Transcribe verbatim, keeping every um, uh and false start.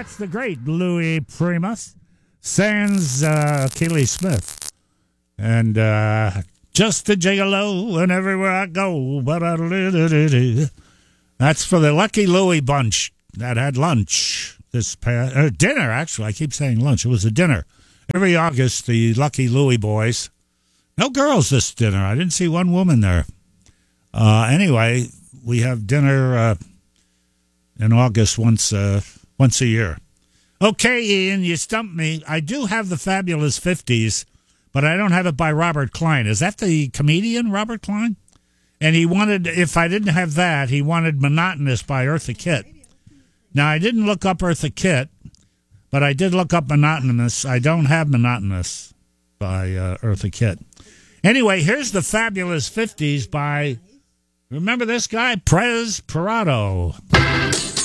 That's the great Louis Primus, sans uh, Keely Smith. And uh, just a gigolo, and everywhere I go. That's for the Lucky Louie bunch that had lunch this past, uh, dinner, actually. I keep saying lunch. It was a dinner. Every August, the Lucky Louie boys. No girls this dinner. I didn't see one woman there. Uh, anyway, we have dinner uh, in August once uh, once a year. Okay, Ian, you stumped me. I do have the Fabulous fifties, but I don't have it by Robert Klein. Is that the comedian, Robert Klein? And he wanted, if I didn't have that, he wanted Monotonous by Eartha Kitt. Now, I didn't look up Eartha Kitt, but I did look up Monotonous. I don't have Monotonous by uh, Eartha Kitt. Anyway, here's the Fabulous fifties by, remember this guy? Prez Parado.